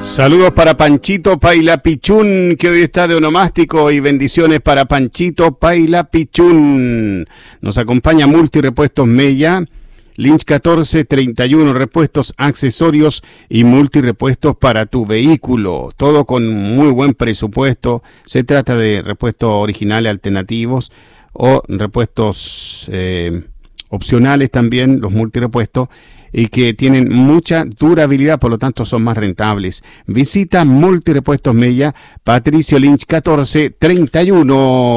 Saludos para Panchito Paila Pichún, que hoy está de onomástico, y bendiciones para Panchito Paila Pichún. Nos acompaña Multirepuestos Mella, Lynch 1431, repuestos, accesorios y multirepuestos para tu vehículo. Todo con muy buen presupuesto. Se trata de repuestos originales, alternativos o repuestos opcionales también, los multirepuestos, y que tienen mucha durabilidad, por lo tanto son más rentables. Visita Multirepuestos Mella, Patricio Lynch 1431.